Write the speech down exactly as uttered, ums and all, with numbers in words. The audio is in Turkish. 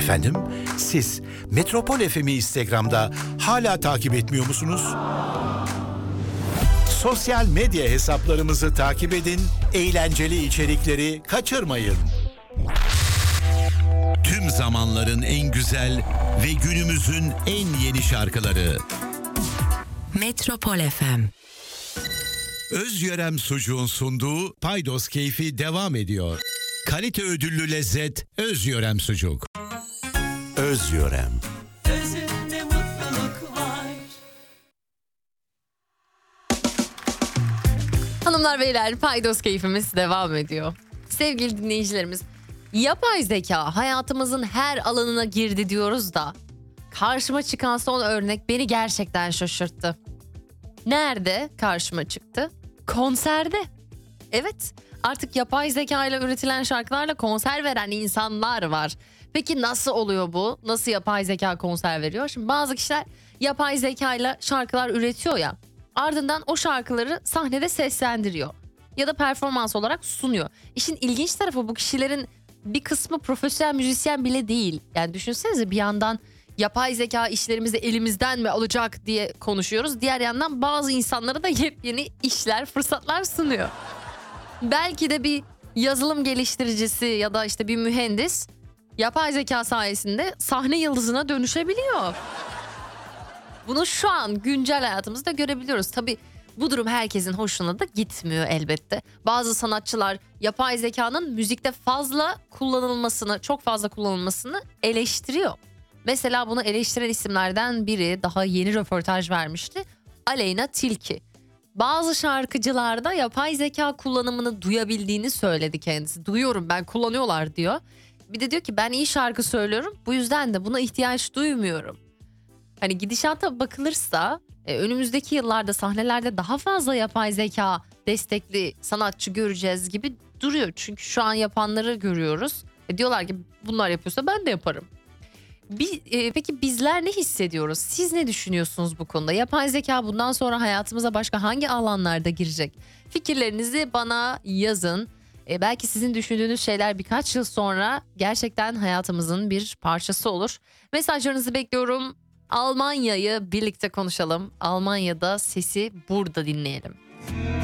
Efendim, siz Metropol F M'i Instagram'da hala takip etmiyor musunuz? Sosyal medya hesaplarımızı takip edin, eğlenceli içerikleri kaçırmayın. Tüm zamanların en güzel ve günümüzün en yeni şarkıları. Metropol F M. Özyörem Sucuğun sunduğu Paydos Keyfi devam ediyor. Kalite ödüllü lezzet Özyörem Sucuk. Özyörem. Özünde mutluluk var. Hanımlar beyler, Paydos Keyfimiz devam ediyor. Sevgili dinleyicilerimiz, yapay zeka hayatımızın her alanına girdi diyoruz da karşıma çıkan son örnek beni gerçekten şaşırttı. Nerede karşıma çıktı? Konserde. Evet, artık yapay zeka ile üretilen şarkılarla konser veren insanlar var. Peki nasıl oluyor bu? Nasıl yapay zeka konser veriyor? Şimdi bazı kişiler yapay zeka ile şarkılar üretiyor ya. Ardından o şarkıları sahnede seslendiriyor. Ya da performans olarak sunuyor. İşin ilginç tarafı, bu kişilerin bir kısmı profesyonel müzisyen bile değil. Yani düşünsenize, bir yandan yapay zeka işlerimizi elimizden mi alacak diye konuşuyoruz. Diğer yandan bazı insanlara da yepyeni işler, fırsatlar sunuyor. Belki de bir yazılım geliştiricisi ya da işte bir mühendis yapay zeka sayesinde sahne yıldızına dönüşebiliyor. Bunu şu an güncel hayatımızda görebiliyoruz. Tabii bu durum herkesin hoşuna da gitmiyor elbette. Bazı sanatçılar yapay zekanın müzikte fazla kullanılmasını, çok fazla kullanılmasını eleştiriyor. Mesela bunu eleştiren isimlerden biri daha yeni röportaj vermişti. Aleyna Tilki. Bazı şarkıcılarda yapay zeka kullanımını duyabildiğini söyledi kendisi. Duyuyorum, ben, kullanıyorlar diyor. Bir de diyor ki ben iyi şarkı söylüyorum, bu yüzden de buna ihtiyaç duymuyorum. Hani gidişata bakılırsa e, önümüzdeki yıllarda sahnelerde daha fazla yapay zeka destekli sanatçı göreceğiz gibi duruyor. Çünkü şu an yapanları görüyoruz. E, diyorlar ki bunlar yapıyorsa ben de yaparım. Bir, e, peki bizler ne hissediyoruz? Siz ne düşünüyorsunuz bu konuda? Yapay zeka bundan sonra hayatımıza başka hangi alanlarda girecek? Fikirlerinizi bana yazın. E, belki sizin düşündüğünüz şeyler birkaç yıl sonra gerçekten hayatımızın bir parçası olur. Mesajlarınızı bekliyorum. Almanya'yı birlikte konuşalım. Almanya'da sesi burada dinleyelim.